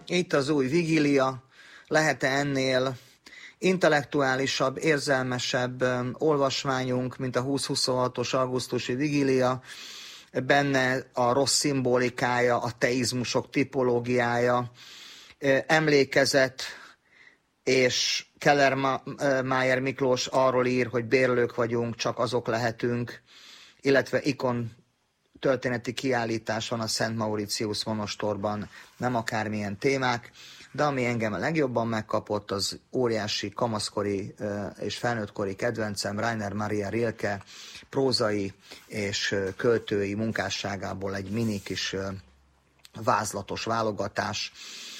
Itt az új vigília, lehet-e ennél intellektuálisabb, érzelmesebb olvasmányunk, mint a 20-26-os augusztusi vigília, benne a rossz szimbolikája, a teizmusok tipológiája, emlékezet, és Kellermeyer Miklós arról ír, hogy bérlők vagyunk, csak azok lehetünk, illetve ikon történeti kiállítás van a Szent Mauritius monostorban, nem akármilyen témák, de ami engem a legjobban megkapott, az óriási kamaszkori és felnőttkori kedvencem Rainer Maria Rilke prózai és költői munkásságából egy mini kis vázlatos válogatás.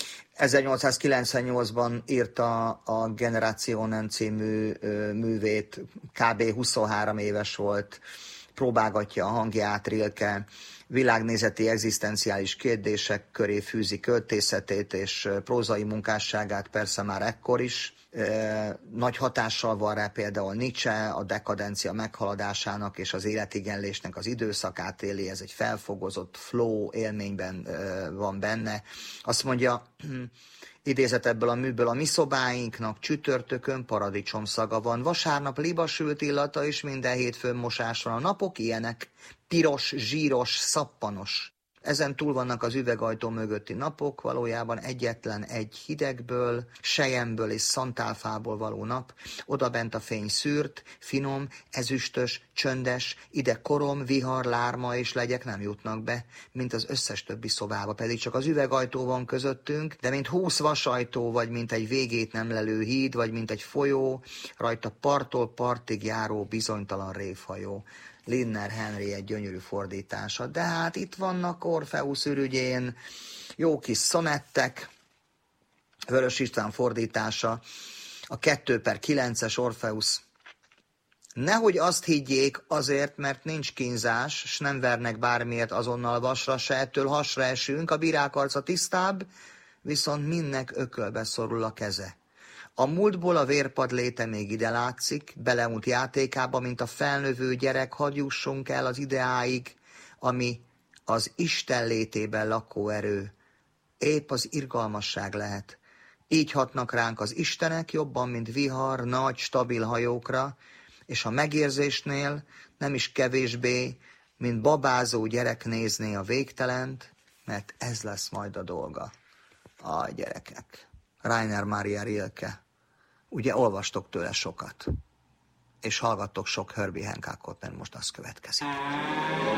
1898-ban írta a Generationen című művét, kb. 23 éves volt, próbálgatja a hangját Rilke, világnézeti egzisztenciális kérdések köré fűzi költészetét és prózai munkásságát persze már ekkor is. Nagy hatással van rá például Nietzsche, a dekadencia meghaladásának és az életigenlésnek az időszakát éli, ez egy felfogozott flow élményben van benne. Azt mondja, idézet ebből a műből, a mi szobáinknak csütörtökön paradicsom szaga van, vasárnap libasült illata, és minden hétfőn mosás van. A napok ilyenek, piros, zsíros, szappanos. Ezen túl vannak az üvegajtó mögötti napok, valójában egyetlen egy hidegből, selyemből és szantálfából való nap. Odabent a fény szűrt, finom, ezüstös, csöndes, ide korom, vihar, lárma és legyek nem jutnak be, mint az összes többi szobába, pedig csak az üvegajtó van közöttünk, de mint 20 vasajtó, vagy mint egy végét nem lelő híd, vagy mint egy folyó, rajta parttól partig járó bizonytalan révhajó. Lindner Henry egy gyönyörű fordítása, de hát itt vannak Orfeusz ürügyén, jó kis szonettek, Vörös István fordítása, a 2/9-es Orfeusz. Nehogy azt higgyék azért, mert nincs kínzás, s nem vernek bármiért azonnal vasra, se ettől hasra esünk, a bírák arca tisztább, viszont mindnek ökölbe szorul a keze. A múltból a vérpad léte még ide látszik, beleúnt játékába, mint a felnövő gyerek, hadd jussunk el az ideáig, ami az Isten létében lakó erő. Épp az irgalmasság lehet. Így hatnak ránk az istenek jobban, mint vihar, nagy, stabil hajókra, és a megérzésnél nem is kevésbé, mint babázó gyerek nézné a végtelent, mert ez lesz majd a dolga. Gyerekek. Rainer Maria Rilke. Ugye olvastok tőle sokat, és hallgattok sok Herbie Hancockot, mert most az következik.